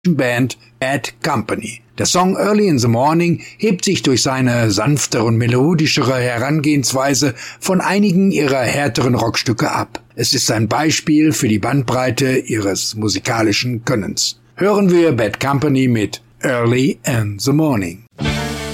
Band Bad Company. Der Song Early in the Morning hebt sich durch seine sanftere und melodischere Herangehensweise von einigen ihrer härteren Rockstücke ab. Es ist ein Beispiel für die Bandbreite ihres musikalischen Könnens. Hören wir Bad Company mit Early in the Morning.